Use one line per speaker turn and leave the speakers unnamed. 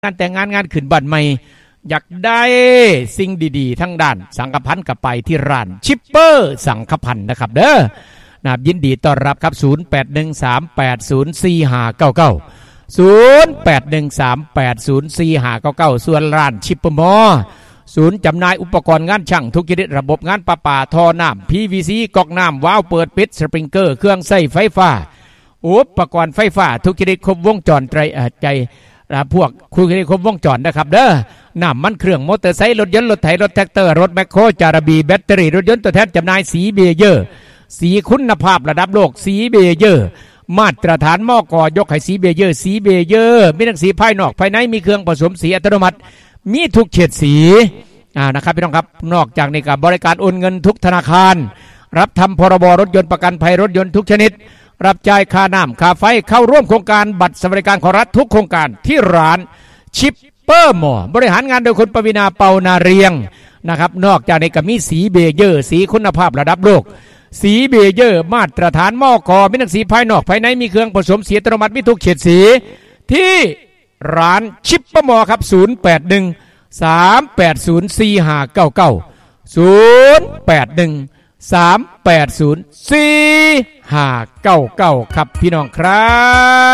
งานแต่งงานขึ้นบ้านใหม่อยากได้สิ่งดีๆทั้งด้านสังฆพันธ์กับไปที่ร้านชิปเปอร์สังฆพันธ์นะครับเด้อนะยินดีต้อนรับครับ0813804599 0813804599ส่วนร้านชิปเปอร์มอศูนย์จำหน่ายอุปกรณ์งานช่างทุกชนิดระบบงานประปาท่อน้ำ PVC ก๊อกน้ำวาล์วเปิดปิดสปริงเกอร์เครื่องใช้ไฟฟ้าอุปกรณ์ไฟฟ้าทุกชนิดครบวงจรใจพวกคุยกันครบวงจรนะครับเด้อน้ำมันเครื่องมอเตอร์ไซค์รถยนต์รถไถรถแท็กเตอร์รถแมคโครจาระบีแบตเตอรี่รถยนต์ตัวแทนจำหน่ายสีเบเยอร์สีคุณภาพระดับโลกสีเบเยอร์มาตรฐานมก.ยกให้สีเบเยอร์สีเบเยอร์มีทั้งสีภายนอกภายในมีเครื่องผสมสีอัตโนมัติมีทุกเฉดสีนะครับพี่น้องครับนอกจากนี้ก็บริการโอนเงินทุกธนาคารรับทำพรบรถยนต์ประกันภัยรถยนต์ทุกชนิดรับจ่ายค่าน้ำค่าไฟเข้าร่วมโครงการบัตรสวัสดิการของรัฐทุกโครงการที่ร้านชิปเปอร์หมอบริหารงานโดยคุณปวีณาเปานาเรียงนะครับนอกจากนี้ก็มีสีเบเยอร์สีคุณภาพระดับโลกสีเบเยอร์มาตรฐานมก.มีทั้งสีภายนอกภายในมีเครื่องผสมสีอัตโนมัติมีทุกเฉดสีที่ร้านชิปเปอร์หมอครับ0813804599 0813804599ครับพี่น้องครับ